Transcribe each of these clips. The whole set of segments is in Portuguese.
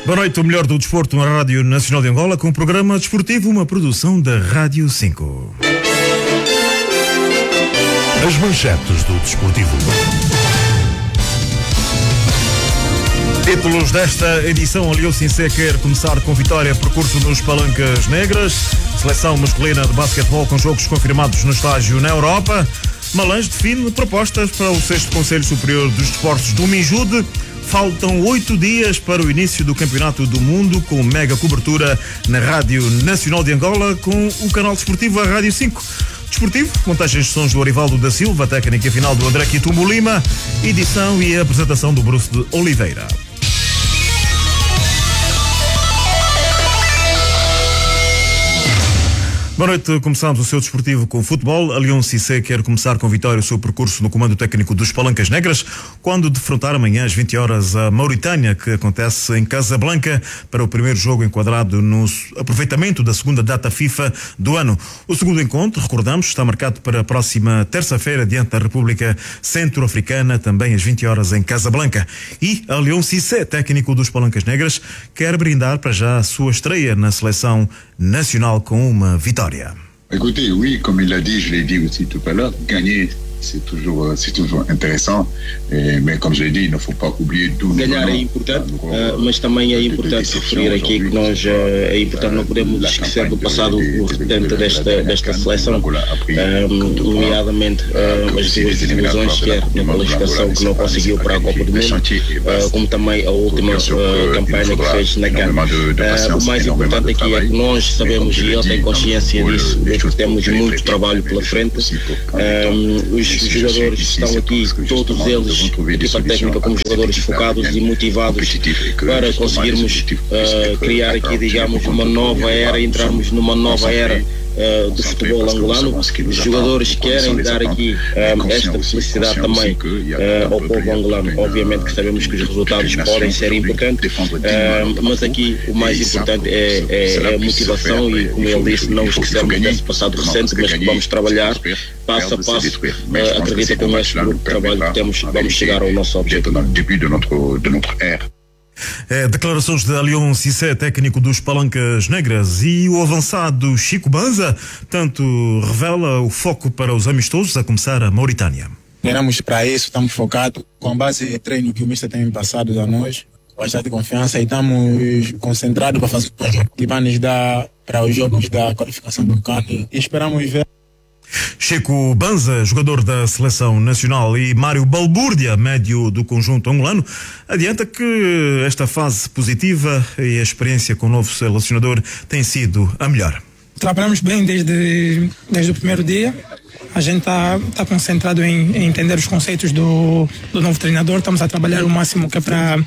Boa noite, o melhor do desporto na Rádio Nacional de Angola, com o programa desportivo, uma produção da Rádio 5. As manchetes do desportivo. Títulos desta edição: a Lyon Cincé quer começar com vitória, percurso nos Palancas Negras. Seleção masculina de basquetebol com jogos confirmados no estágio na Europa. Malange define propostas para o 6º Conselho Superior dos Desportos do Minjude. Faltam 8 dias para o início do Campeonato do Mundo, com mega cobertura na Rádio Nacional de Angola, com o canal desportivo, a Rádio 5. Desportivo, montagens de sons do Orivaldo da Silva, técnica final do André Quitumbo Lima, edição e apresentação do Bruce de Oliveira. Boa noite, começamos o seu desportivo com o futebol. A Lyon Cincé quer começar com vitória o seu percurso no comando técnico dos Palancas Negras, quando defrontar amanhã às 20 horas a Mauritânia, que acontece em Casablanca, para o primeiro jogo enquadrado no aproveitamento da segunda data FIFA do ano. O segundo encontro, recordamos, está marcado para a próxima terça-feira diante da República Centro-Africana, também às 20 horas em Casablanca. E a Lyon Cincé, técnico dos Palancas Negras, quer brindar para já a sua estreia na seleção nacional com uma vitória. Écoutez, oui, comme il l'a dit, je l'ai dit aussi tout à l'heure, gagner, c'est toujours intéressant, mais comme je l'ai dit, il ne faut pas oublier d'où ganhar é importante, mas também é importante referir aqui que nós é importante, não podemos esquecer do passado recente desta seleção, nomeadamente as duas desilusões, quer na qualificação que não conseguiu para a Copa do Mundo, como também a última campanha que fez na CAN. O mais importante aqui é que nós sabemos, e ele tem consciência disso, que temos muito trabalho pela frente. Os jogadores estão aqui, todos eles, equipa técnica, como jogadores focados e motivados para conseguirmos criar aqui, digamos, uma nova era, entrarmos numa nova era do futebol angolano. Os jogadores querem dar aqui esta felicidade também ao povo angolano. Obviamente que sabemos que os resultados podem ser importantes, mas aqui o mais importante é a motivação e, como ele disse, não esquecermos desse passado recente, mas que vamos trabalhar passo a passo. Acredita que com este grupo de trabalho que temos, vamos chegar ao nosso objetivo. Declarações de Lyon Cincé, técnico dos Palancas Negras. E o avançado Chico Banza tanto revela o foco para os amistosos a começar a Mauritânia. Treinamos para isso, estamos focados com a base de treino que o Mister tem passado a nós, bastante confiança, e estamos concentrados para fazer o que vai nos dar para os jogos da qualificação do CAN, e esperamos ver. Chico Banza, jogador da Seleção Nacional, e Mário Balbúrdia, médio do conjunto angolano, adianta que esta fase positiva e a experiência com o novo selecionador tem sido a melhor. Trabalhamos bem desde o primeiro dia. A gente está concentrado em entender os conceitos do novo treinador. Estamos a trabalhar o máximo que é para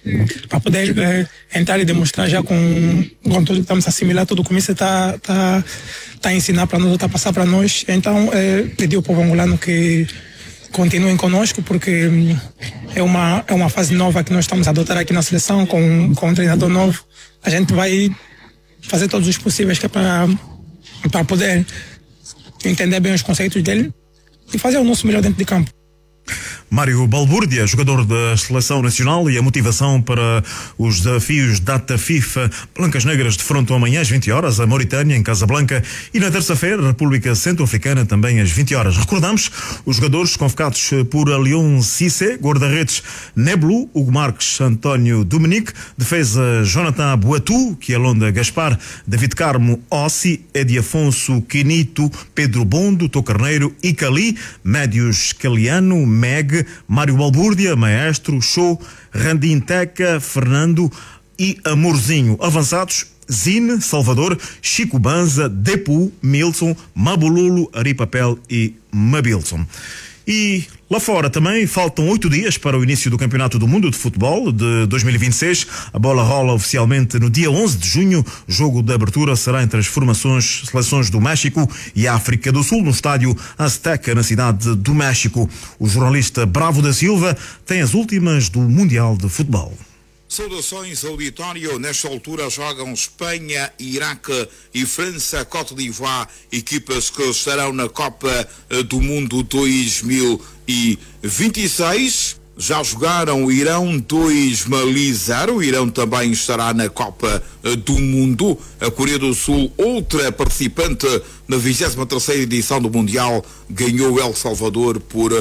poder entrar e demonstrar já com tudo que estamos a assimilar, tudo que o Mister está a ensinar para nós, está a passar para nós. Então, pedir ao povo angolano que continuem conosco, porque é uma fase nova que nós estamos a adotar aqui na seleção, com um treinador novo. A gente vai fazer todos os possíveis que é para poder entender bem os conceitos dele e fazer o nosso melhor dentro de campo. Mário Balbúrdia, jogador da Seleção Nacional, e a motivação para os desafios data FIFA. Palancas Negras defrontam amanhã às 20 horas a Mauritânia, em Casablanca, e na terça-feira a República Centro-Africana, também às 20 horas. Recordamos os jogadores convocados por a Lyon Cincé: guarda-redes Neblu, Hugo Marques, António Dominique; defesa Jonathan Boatou, Kialonda Gaspar, David Carmo, Ossi, Edi Afonso, Quinito, Pedro Bondo, Tocarneiro e Cali; médios Caliano, Meg, Mário Balbúrdia, Maestro, Show, Randim Teca, Fernando e Amorzinho. Avançados: Zine, Salvador, Chico Banza, Depu, Milson, Mabululo, Aripapel e Mabilson. E lá fora também faltam 8 dias para o início do Campeonato do Mundo de Futebol de 2026. A bola rola oficialmente no dia 11 de junho. O jogo de abertura será entre as seleções do México e África do Sul, no estádio Azteca, na cidade do México. O jornalista Bravo da Silva tem as últimas do Mundial de Futebol. Saudações, auditório. Nesta altura jogam Espanha, Iraque e França, Côte d'Ivoire, equipas que estarão na Copa do Mundo 2026. já jogaram o Irão 2, Mali 0. O Irão também estará na Copa do Mundo. A Coreia do Sul, outra participante na 23ª edição do Mundial, ganhou El Salvador por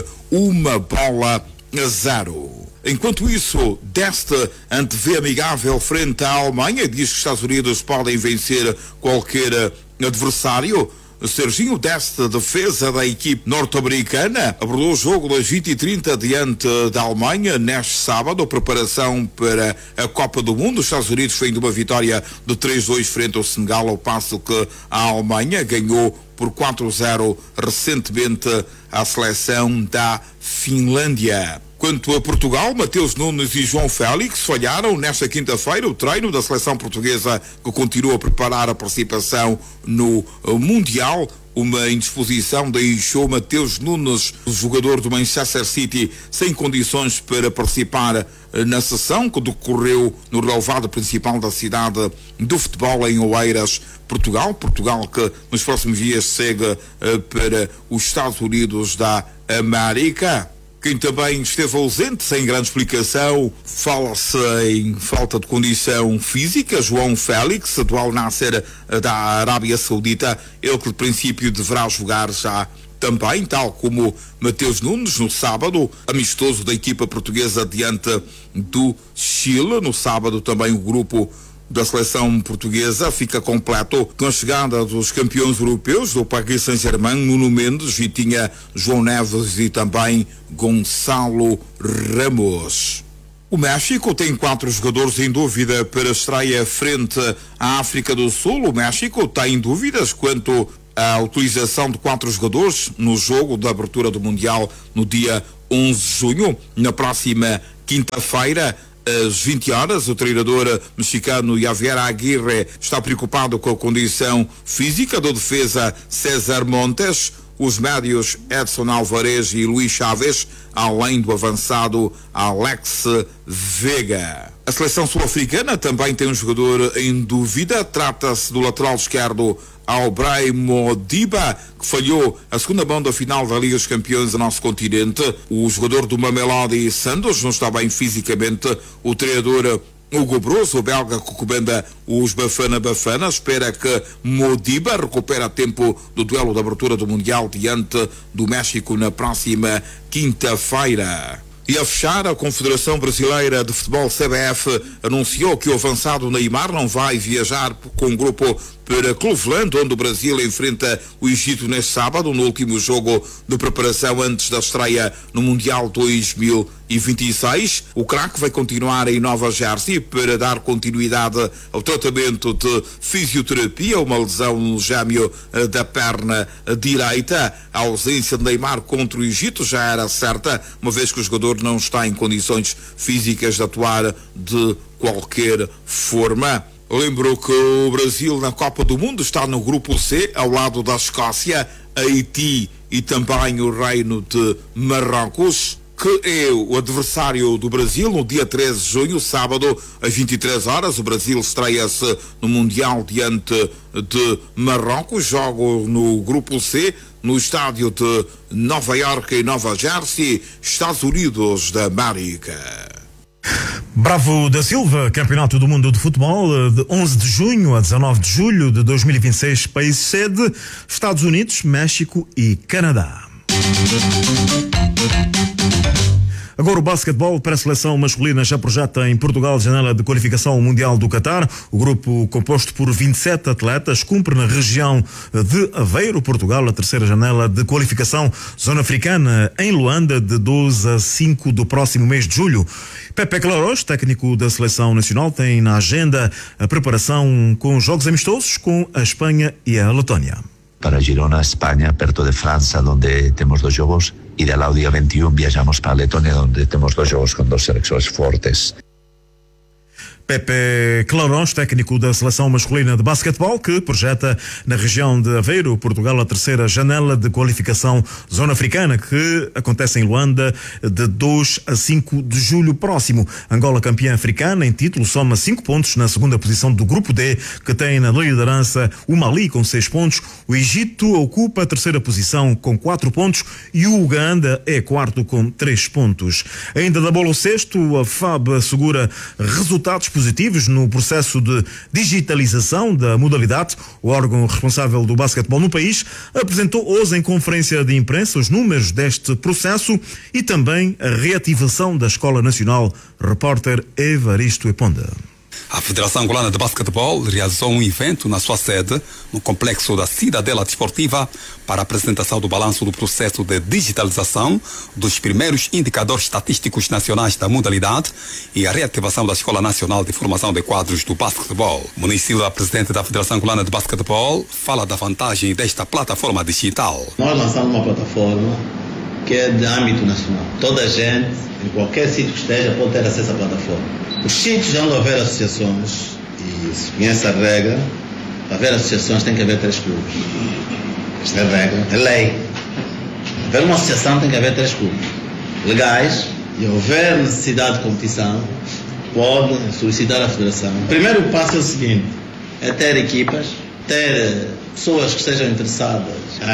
1-0. Enquanto isso, Deste antevê amigável frente à Alemanha, diz que os Estados Unidos podem vencer qualquer adversário. Serginho Deste, defesa da equipe norte-americana, abordou o jogo das 20h30 diante da Alemanha neste sábado, a preparação para a Copa do Mundo. Os Estados Unidos vêm de uma vitória de 3-2 frente ao Senegal, ao passo que a Alemanha ganhou por 4-0 recentemente a seleção da Finlândia. Quanto a Portugal, Mateus Nunes e João Félix falharam nesta quinta-feira o treino da seleção portuguesa, que continua a preparar a participação no Mundial. Uma indisposição deixou Mateus Nunes, o jogador do Manchester City, sem condições para participar na sessão que decorreu no relevado principal da cidade do futebol em Oeiras, Portugal. Portugal que nos próximos dias segue para os Estados Unidos da América. Quem também esteve ausente, sem grande explicação, fala-se em falta de condição física, João Félix, do Al Nassr da Arábia Saudita, ele que de princípio deverá jogar já também, tal como Mateus Nunes, no sábado, amistoso da equipa portuguesa diante do Chile. No sábado também o grupo da seleção portuguesa fica completo com a chegada dos campeões europeus do Paris Saint-Germain, Nuno Mendes, Vitinha, João Neves e também Gonçalo Ramos. O México tem 4 jogadores em dúvida para a estreia frente à África do Sul. O México tem dúvidas quanto à utilização de 4 jogadores no jogo da abertura do Mundial no dia 11 de junho, na próxima quinta-feira, às 20 horas, o treinador mexicano Javier Aguirre está preocupado com a condição física do defesa César Montes, os médios Edson Alvarez e Luís Chaves, além do avançado Alex Vega. A seleção sul-africana também tem um jogador em dúvida. Trata-se do lateral esquerdo Aubrey Modiba, que falhou a segunda mão da final da Liga dos Campeões do nosso continente. O jogador do Mamelodi Sundowns não está bem fisicamente. O treinador Hugo Broos, o belga que comanda os Bafana Bafana, espera que Modiba recupere a tempo do duelo de abertura do Mundial diante do México na próxima quinta-feira. E a fechar, a Confederação Brasileira de Futebol, CBF, anunciou que o avançado Neymar não vai viajar com o grupo para Cleveland, onde o Brasil enfrenta o Egito neste sábado, no último jogo de preparação antes da estreia no Mundial 2026. O craque vai continuar em Nova Jersey para dar continuidade ao tratamento de fisioterapia, uma lesão no gêmeo da perna direita. A ausência de Neymar contra o Egito já era certa, uma vez que o jogador não está em condições físicas de atuar de qualquer forma. Lembro que o Brasil na Copa do Mundo está no grupo C, ao lado da Escócia, Haiti e também o Reino de Marrocos, que é o adversário do Brasil no dia 13 de junho, sábado, às 23 horas. O Brasil estreia-se no Mundial diante de Marrocos. Jogo no grupo C, no estádio de Nova Iorque e Nova Jersey, Estados Unidos da América. Bravo da Silva, Campeonato do Mundo de Futebol, de 11 de junho a 19 de julho de 2026, país sede, Estados Unidos, México e Canadá. Agora o basquetebol para a seleção masculina já projeta em Portugal janela de qualificação ao Mundial do Qatar. O grupo, composto por 27 atletas, cumpre na região de Aveiro, Portugal, a terceira janela de qualificação zona africana em Luanda, de 12 a 5 do próximo mês de julho. Pepe Claros, técnico da seleção nacional, tem na agenda a preparação com jogos amistosos com a Espanha e a Letónia. Para Girona, España, perto de França, onde temos 2 jogos, e de lá o dia 21 viajamos para Letônia, onde temos 2 jogos com 2 selecções fortes. Pepe Clarões, técnico da seleção masculina de basquetebol, que projeta na região de Aveiro, Portugal, a terceira janela de qualificação zona africana, que acontece em Luanda de 2 a 5 de julho próximo. Angola, campeã africana em título, soma 5 pontos na segunda posição do grupo D, que tem na liderança o Mali com 6 pontos, o Egito ocupa a terceira posição com 4 pontos e o Uganda é quarto com 3 pontos. Ainda da bola ao cesto, a FAB assegura resultados positivos no processo de digitalização da modalidade. O órgão responsável do basquetebol no país apresentou hoje em conferência de imprensa os números deste processo e também a reativação da Escola Nacional. Repórter Evaristo Eponda. A Federação Angolana de Basquetebol realizou um evento na sua sede, no complexo da Cidadela Desportiva, para a apresentação do balanço do processo de digitalização dos primeiros indicadores estatísticos nacionais da modalidade e a reativação da Escola Nacional de Formação de Quadros do Basquetebol. Muniz Silva, presidente da Federação Angolana de Basquetebol, fala da vantagem desta plataforma digital. Nós lançamos uma plataforma que é de âmbito nacional. Toda a gente, em qualquer sítio que esteja, pode ter acesso à plataforma. Os sítios onde houver associações, e se conhece a regra, para haver associações tem que haver 3 clubes. Esta é a regra, é lei. Para haver uma associação tem que haver 3 clubes legais, e houver necessidade de competição, pode solicitar à federação. O primeiro passo é o seguinte, é ter equipas, ter pessoas que estejam interessadas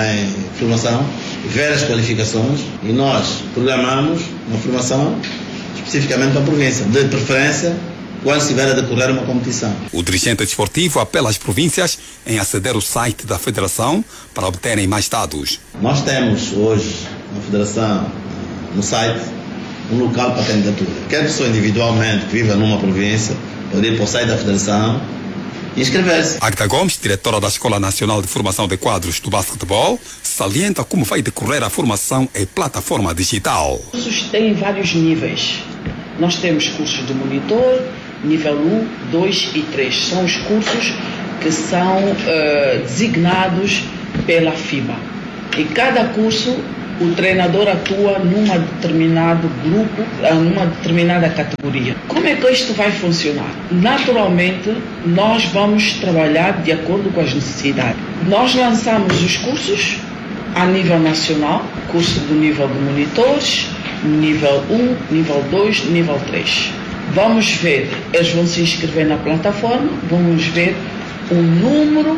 em formação, ver as qualificações e nós programamos uma formação especificamente para a província, de preferência quando estiver a decorrer uma competição. O dirigente desportivo apela às províncias em aceder ao site da Federação para obterem mais dados. Nós temos hoje na Federação, no site, um local para candidatura. Quer pessoa individualmente que viva numa província pode ir para o site da Federação e inscrever-se. Agda Gomes, diretora da Escola Nacional de Formação de Quadros do Basquetebol, salienta como vai decorrer a formação em plataforma digital. Os cursos têm vários níveis. Nós temos cursos de monitor, nível 1, 2 e 3. São os cursos que são designados pela FIBA. E cada curso, o treinador atua num determinado grupo, numa determinada categoria. Como é que isto vai funcionar? Naturalmente, nós vamos trabalhar de acordo com as necessidades. Nós lançamos os cursos a nível nacional, curso do nível de monitores, nível 1, nível 2, nível 3. Vamos ver, eles vão se inscrever na plataforma, vamos ver o número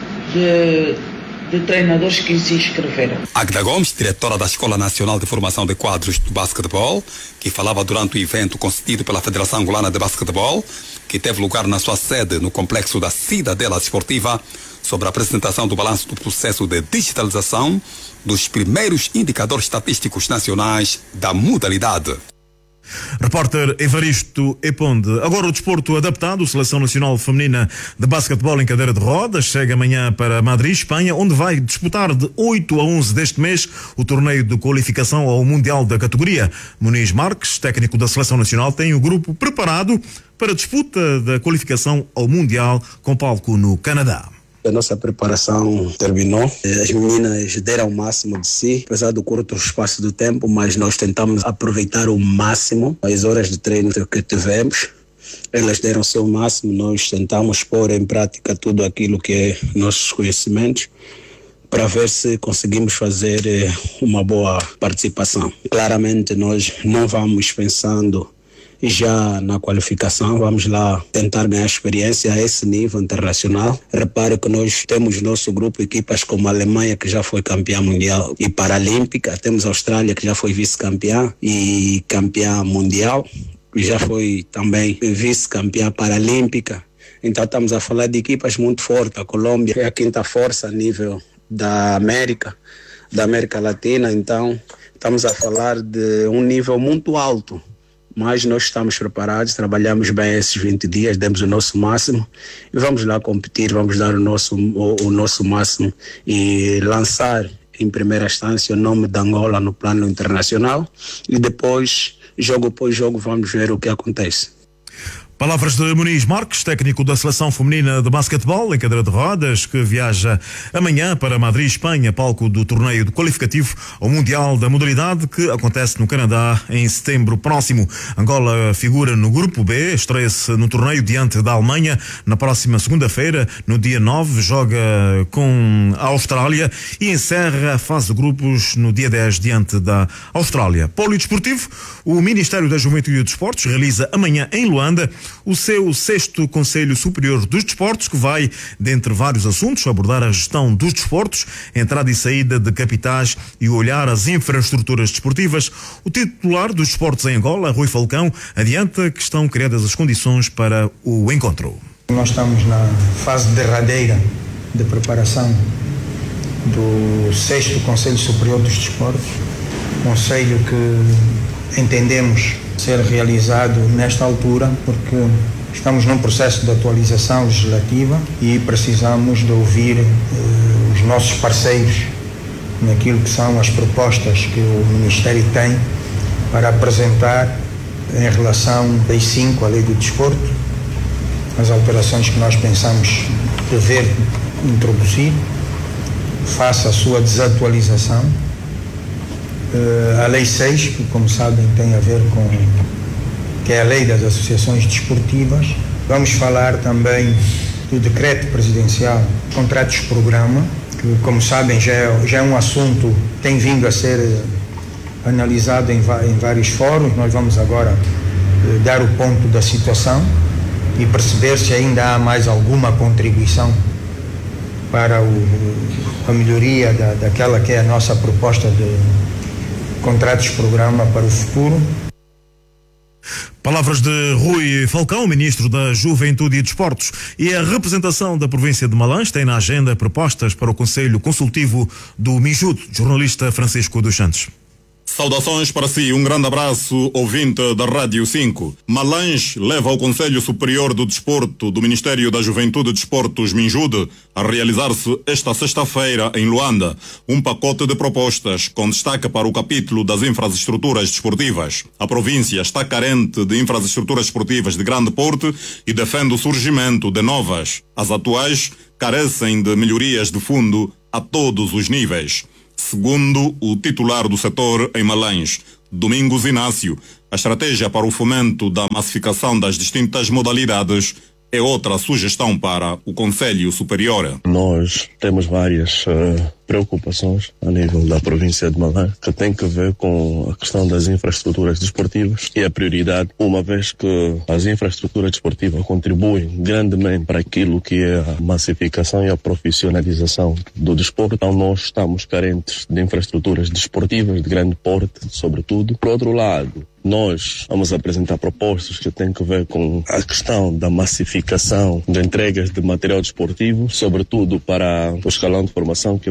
de treinadores que se inscreveram. Agda Gomes, diretora da Escola Nacional de Formação de Quadros do Basquetebol, que falava durante o evento concedido pela Federação Angolana de Basquetebol, que teve lugar na sua sede no complexo da Cidadela Desportiva, sobre a apresentação do balanço do processo de digitalização dos primeiros indicadores estatísticos nacionais da modalidade. Repórter Evaristo Eponde. Agora o desporto adaptado. Seleção Nacional Feminina de Basquetebol em cadeira de rodas chega amanhã para Madrid, Espanha, onde vai disputar de 8 a 11 deste mês o torneio de qualificação ao Mundial da categoria. Muniz Marques, técnico da Seleção Nacional, tem o grupo preparado para a disputa da qualificação ao Mundial com palco no Canadá. A nossa preparação terminou, as meninas deram o máximo de si, apesar do curto espaço do tempo, mas nós tentamos aproveitar o máximo as horas de treino que tivemos. Elas deram o seu máximo, nós tentamos pôr em prática tudo aquilo que é nossos conhecimentos para ver se conseguimos fazer uma boa participação. Claramente nós não vamos pensando já na qualificação, vamos lá tentar ganhar experiência a esse nível internacional. Repare que nós temos nosso grupo, equipas como a Alemanha, que já foi campeã mundial e paralímpica, temos a Austrália, que já foi vice-campeã e campeã mundial, e já foi também vice-campeã paralímpica. Então estamos a falar de equipas muito fortes. A Colômbia é a quinta força a nível da América Latina, então estamos a falar de um nível muito alto. Mas nós estamos preparados, trabalhamos bem esses 20 dias, demos o nosso máximo e vamos lá competir, vamos dar o nosso máximo e lançar em primeira instância o nome da Angola no plano internacional e depois, jogo por jogo, vamos ver o que acontece. Palavras de Muniz Marques, técnico da Seleção Feminina de Basquetebol em cadeira de rodas, que viaja amanhã para Madrid, Espanha, palco do torneio de qualificativo ao Mundial da modalidade que acontece no Canadá em setembro próximo. Angola figura no grupo B, estreia-se no torneio diante da Alemanha na próxima segunda-feira, no dia 9, joga com a Austrália e encerra a fase de grupos no dia 10 diante da Austrália. Polidesportivo, o Ministério da Juventude e dos Desportos realiza amanhã em Luanda o seu 6º Conselho Superior dos Desportos, que vai, dentre vários assuntos, abordar a gestão dos desportos, entrada e saída de capitais e olhar as infraestruturas desportivas. O titular dos desportos em Angola, Rui Falcão, adianta que estão criadas as condições para o encontro. Nós estamos na fase derradeira de preparação do 6º Conselho Superior dos Desportos, conselho que entendemos ser realizado nesta altura porque estamos num processo de atualização legislativa e precisamos de ouvir os nossos parceiros naquilo que são as propostas que o Ministério tem para apresentar em relação às 5, a Lei do Desporto, as alterações que nós pensamos dever introduzir, face à sua desatualização. A Lei 6, que como sabem tem a ver com, que é a Lei das Associações Desportivas. Vamos falar também do Decreto Presidencial Contratos-Programa, que como sabem já é um assunto que tem vindo a ser analisado em vários fóruns. Nós vamos agora dar o ponto da situação e perceber se ainda há mais alguma contribuição para a melhoria daquela que é a nossa proposta de contratos-programa para o futuro. Palavras de Rui Falcão, ministro da Juventude e Desportos. E a representação da província de Malães tem na agenda propostas para o Conselho Consultivo do Minjudo. Jornalista Francisco dos Santos. Saudações para si, um grande abraço, ouvinte da Rádio 5. Malães leva ao Conselho Superior do Desporto do Ministério da Juventude e Desportos Minjude a realizar-se esta sexta-feira em Luanda um pacote de propostas com destaque para o capítulo das infraestruturas desportivas. A província está carente de infraestruturas desportivas de grande porte e defende o surgimento de novas. As atuais carecem de melhorias de fundo a todos os níveis. Segundo o titular do setor em Malães, Domingos Inácio, a estratégia para o fomento da massificação das distintas modalidades é outra sugestão para o Conselho Superior. Nós temos várias preocupações a nível da província de Malães que tem que ver com a questão das infraestruturas desportivas e a prioridade, uma vez que as infraestruturas desportivas contribuem grandemente para aquilo que é a massificação e a profissionalização do desporto. Então nós estamos carentes de infraestruturas desportivas de grande porte, sobretudo. Por outro lado, nós vamos apresentar propostas que têm que ver com a questão da massificação de entregas de material desportivo, sobretudo para o escalão de formação, que